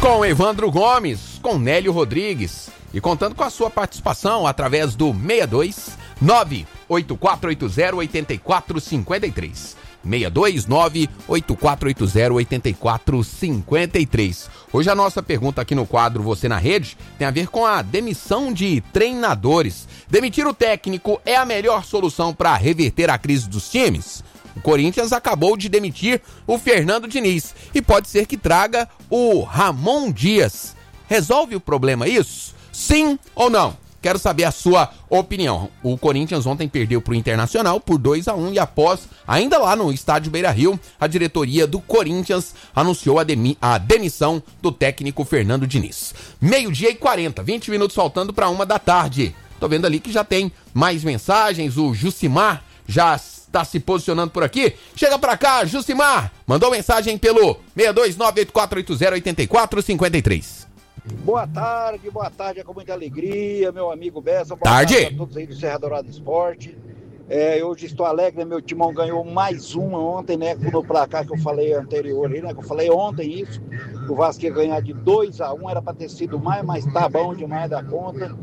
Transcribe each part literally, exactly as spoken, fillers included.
Com Evandro Gomes, com Nélio Rodrigues e contando com a sua participação através do seis dois nove oito quatro oito zero oito quatro cinco três. seis dois nove oito quatro oito zero oito quatro cinco três. Hoje a nossa pergunta aqui no quadro Você na Rede tem a ver com a demissão de treinadores. Demitir o técnico é a melhor solução para reverter a crise dos times? O Corinthians acabou de demitir o Fernando Diniz e pode ser que traga o Ramon Dias. Resolve o problema isso? Sim ou não? Quero saber a sua opinião. O Corinthians ontem perdeu para o Internacional por dois a um e após, ainda lá no estádio Beira-Rio, a diretoria do Corinthians anunciou a, demi- a demissão do técnico Fernando Diniz. Meio-dia e quarenta, vinte minutos faltando para uma da tarde. Tô vendo ali que já tem mais mensagens, o Jucimar já está se posicionando por aqui. Chega pra cá, Jucimar. Mandou mensagem pelo seis dois nove oito quatro oito zero oito quatro cinco três. Boa tarde, boa tarde, é com muita alegria, meu amigo Bessa. Boa tarde. tarde a todos aí do Serra Dourada Esporte. É, hoje estou alegre, meu timão ganhou mais uma ontem, né, no placar que eu falei anterior, né, que eu falei ontem isso, o Vasco ia ganhar de dois a um, era para ter sido mais, mas tá bom demais da conta.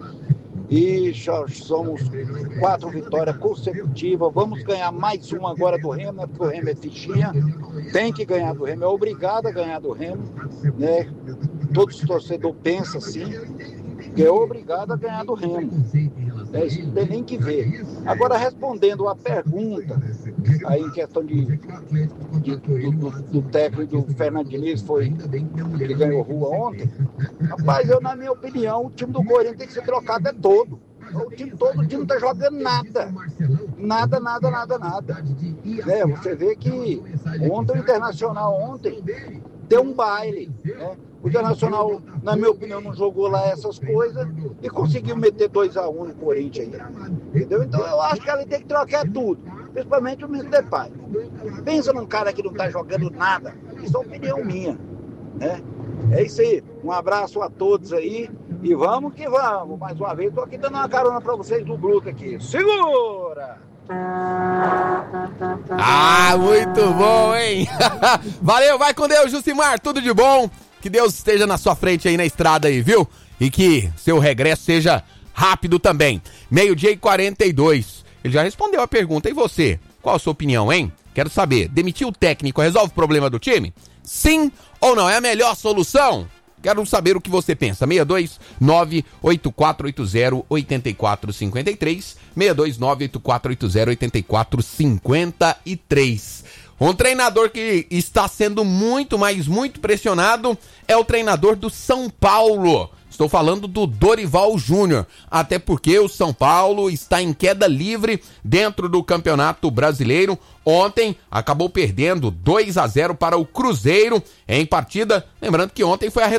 E já somos quatro vitórias consecutivas. Vamos ganhar mais uma agora do Remo, né? Porque o Remo é fichinha. Tem que ganhar do Remo, é obrigado a ganhar do Remo, né? Todos os torcedores pensam assim, que é obrigado a ganhar do Remo. É, isso não tem nem que ver. Agora, respondendo a pergunta, aí em questão de, de do, do, do técnico do Fernando Diniz, foi, ele ganhou rua ontem. Rapaz, eu, na minha opinião, o time do Corinthians tem que ser trocado é todo. O time todo, o time não tá jogando nada. Nada, nada, nada, nada. É, você vê que ontem o Internacional, ontem, deu um baile, né? O Internacional, na minha opinião, não jogou lá essas coisas e conseguiu meter dois a um no Corinthians aí. Entendeu? Então eu acho que ali tem que trocar tudo, principalmente o Mister Depay. Pensa num cara que não tá jogando nada, isso é opinião minha, né? É isso aí, um abraço a todos aí e vamos que vamos. Mais uma vez, tô aqui dando uma carona pra vocês do Bruto aqui. Segura! Ah, muito bom, hein? Valeu, vai com Deus, Jucimar, tudo de bom. Que Deus esteja na sua frente aí na estrada aí, viu? E que seu regresso seja rápido também. Meio-dia e quarenta e dois. Ele já respondeu a pergunta. E você? Qual a sua opinião, hein? Quero saber. Demitir o técnico resolve o problema do time? Sim ou não? É a melhor solução? Quero saber o que você pensa. seis dois nove oito quatro oito zero oito quatro cinco três. seis dois nove oito quatro oito zero oito quatro cinco três. Um treinador que está sendo muito, mas muito pressionado é o treinador do São Paulo. Estou falando do Dorival Júnior, até porque o São Paulo está em queda livre dentro do Campeonato Brasileiro. Ontem acabou perdendo dois a zero para o Cruzeiro em partida. Lembrando que ontem foi a